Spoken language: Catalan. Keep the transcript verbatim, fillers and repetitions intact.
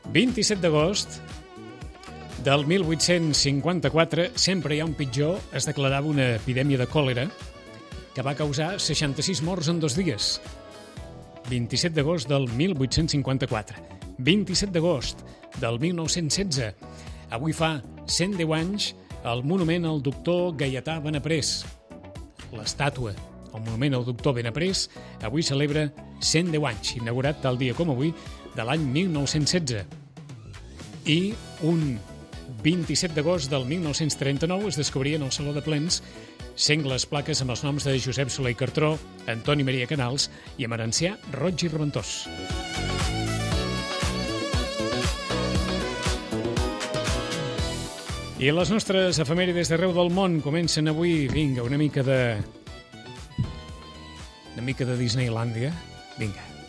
vint-i-set d'agost del mil vuit-cents cinquanta-quatre, sempre hi ha un pitjor, es declarava una epidèmia de còlera que va causar seixanta-sis morts en dos dies. vint-i-set d'agost del mil vuit-cents cinquanta-quatre. vint-i-set d'agost del mil nou-cents setze. Avui fa cent deu anys el monument al doctor Gaietà Benaprés. L'estàtua, el monument al doctor Benaprés, avui celebra cent deu anys, inaugurat tal dia com avui de l'any mil nou-cents setze. I un vint-i-set d'agost del mil nou-cents trenta-nou es descobrien al Saló de Plens sengles plaques amb els noms de Josep Soler i Cartró, Antoni Maria Canals i Emerencià Roig i Reventós. I les nostres efemèrides d'arreu del món comencen avui. Vinga, una mica de... una mica de Disneylàndia. Vinga.